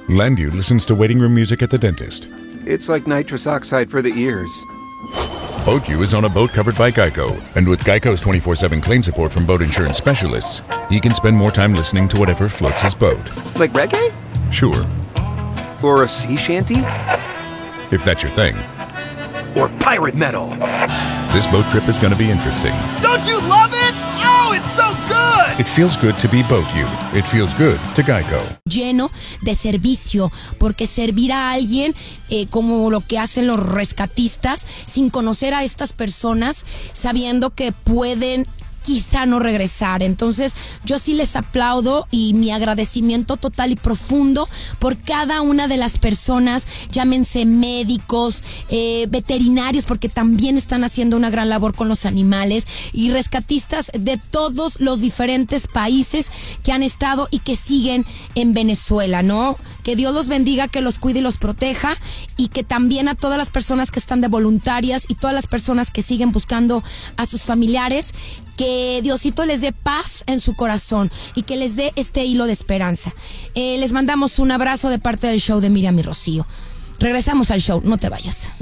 Landu listens to waiting room music at the dentist. It's like nitrous oxide for the ears. BoatU is on a boat covered by Geico, and with Geico's 24/7 claim support from boat insurance specialists, he can spend more time listening to whatever floats his boat. Like reggae? Sure, Or a sea shanty? if that's your thing. Or pirate metal? This boat trip is going to be interesting. Don't you love it? Oh, it's so good! It feels good to be BoatU. It feels good to Geico. Lleno de servicio, porque servir a alguien como lo que hacen los rescatistas, sin conocer a estas personas, sabiendo que pueden quizá no regresar. Entonces yo sí les aplaudo y mi agradecimiento total y profundo por cada una de las personas, llámense médicos, veterinarios, porque también están haciendo una gran labor con los animales, y rescatistas de todos los diferentes países que han estado y que siguen en Venezuela, ¿no? Que Dios los bendiga, que los cuide y los proteja, y que también a todas las personas que están de voluntarias y todas las personas que siguen buscando a sus familiares, que Diosito les dé paz en su corazón y que les dé este hilo de esperanza. Les mandamos un abrazo de parte del show de Miriam y Rocío. Regresamos al show, no te vayas.